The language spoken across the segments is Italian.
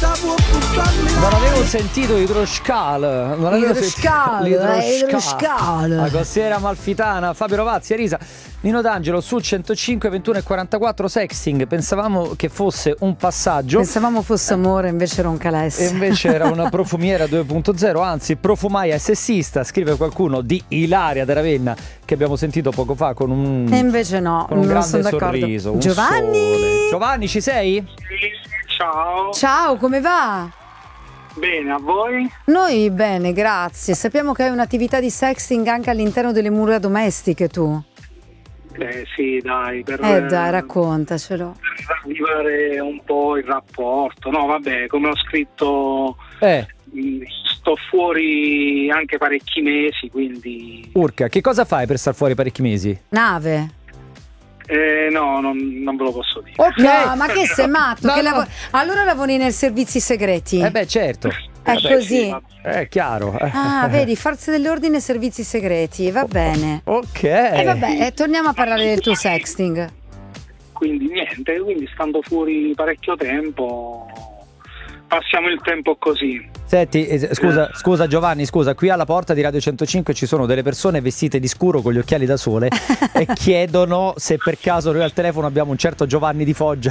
Non avevo sentito Idroscal. Non avevo sentito Idroscal. La costiera amalfitana, Fabio Rovazzi, Arisa, Nino D'Angelo sul 105 21 e 44 sexting. Pensavamo che fosse un passaggio. Pensavamo fosse amore, invece era un calesse. E invece era una profumiera 2.0, anzi profumaia è sessista, scrive qualcuno di Ilaria da Ravenna, che abbiamo sentito poco fa con un E invece no, con un non grande sono d'accordo. sorriso, un Giovanni! sole. Giovanni, ci sei? Ciao. Ciao, come va? Bene, a voi? Noi bene, grazie. Sappiamo che hai un'attività di sexting anche all'interno delle mura domestiche tu. Sì, dai, Dai, raccontacelo. per ravvivare un po' il rapporto. No, vabbè, come ho scritto, sto fuori anche parecchi mesi, quindi... Urca, che cosa fai per star fuori parecchi mesi? Nave. No, non ve lo posso dire. Ok. No, ma che sei matto? No, Che no. Allora lavori nei servizi segreti. Beh, certo. È Vabbè, così. sì, È chiaro. Ah, vedi, forze dell'ordine e servizi segreti, va bene. Ok. E vabbè, torniamo a parlare del tuo sexting. quindi niente, quindi stando fuori parecchio tempo, passiamo il tempo così. Senti, scusa Giovanni, qui alla porta di Radio 105 ci sono delle persone vestite di scuro con gli occhiali da sole e chiedono se per caso noi al telefono abbiamo un certo Giovanni di Foggia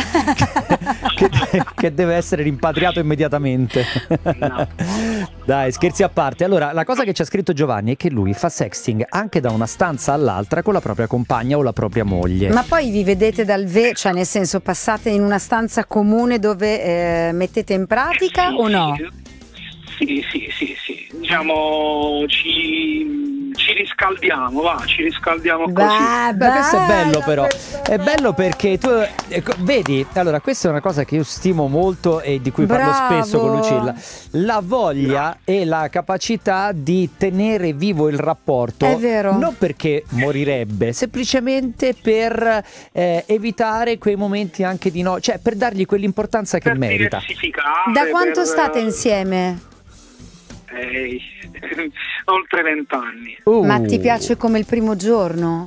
che deve essere rimpatriato immediatamente. No. Dai, scherzi a parte. Allora, la cosa che ci ha scritto Giovanni è che lui fa sexting anche da una stanza all'altra con la propria compagna o la propria moglie. Ma poi vi vedete cioè nel senso passate in una stanza comune dove mettete in pratica o no? Sì. Diciamo ci riscaldiamo così. Beh, questo è bello però. È bello perché tu vedi, allora questa è una cosa che io stimo molto e di cui parlo spesso con Lucilla. La voglia e la capacità di tenere vivo il rapporto. È vero. Non perché morirebbe, semplicemente per evitare quei momenti anche di no, cioè per dargli quell'importanza che Per merita. diversificare, Da quanto per, state insieme? Oltre 20 anni. Ma ti piace come il primo giorno?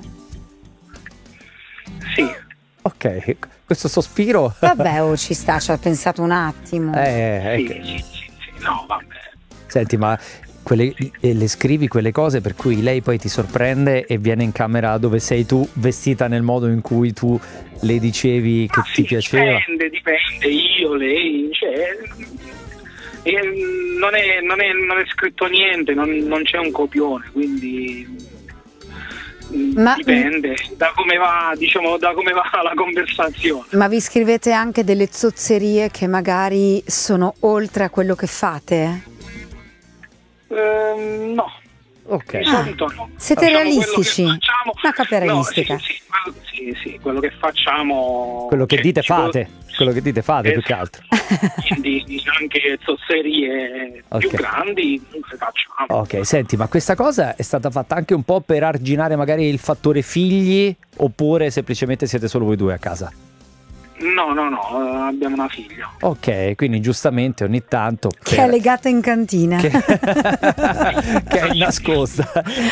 Sì. Ok, questo sospiro. Vabbè, ci sta, ci ha pensato un attimo. Sì. No, vabbè. Senti, ma le scrivi quelle cose per cui lei poi ti sorprende e viene in camera dove sei tu, vestita nel modo in cui tu le dicevi che ti piaceva? Dipende, io, lei, cioè... non è scritto niente, non c'è un copione, quindi dipende da come va la conversazione. Ma vi scrivete anche delle zozzerie che magari sono oltre a quello che fate? No. Ok. Di solito no. Siete Facciamo realistici? quello che facciamo. Una coppia realistica. No, sì, quello che facciamo. Quello che dite fate, più che altro. Quindi anche zozzerie più grandi le facciamo. Ok, senti, ma questa cosa è stata fatta anche un po' per arginare magari il fattore figli, oppure semplicemente siete solo voi due a casa? No, abbiamo una figlia. Ok, quindi giustamente ogni tanto Che è legata in cantina. che è nascosta.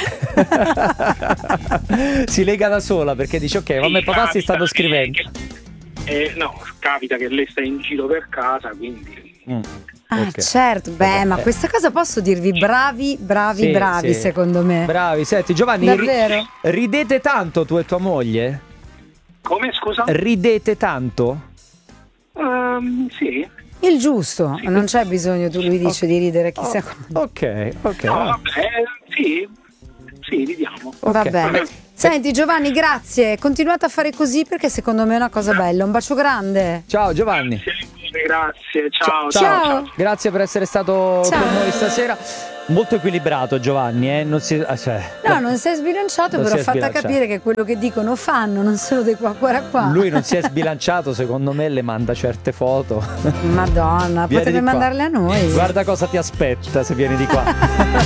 Si lega da sola perché dice ok, mamma e papà si stanno scrivendo. No, capita che lei sta in giro per casa, quindi... Ah, certo, ma questa cosa posso dirvi bravi, Sì. secondo me. Bravi, senti Giovanni, Davvero? ridete tanto tu e tua moglie? Come, scusa? Ridete tanto? Sì. Il giusto, non c'è bisogno, lui dice di ridere chissà come. Ok. No, vabbè, sì, ridiamo. Va bene. Senti Giovanni, grazie, continuate a fare così perché secondo me è una cosa bella. Un bacio grande. Ciao Giovanni. Grazie, ciao. Ciao. Grazie per essere stato con noi stasera. Molto equilibrato Giovanni, non si, non si è sbilanciato, non però si è fatta sbilanciato. capire che quello che dicono fanno, non solo dei qua. Lui non si è sbilanciato, secondo me le manda certe foto. Madonna, Vieni potrebbe di qua. mandarle a noi. Guarda cosa ti aspetta se vieni di qua.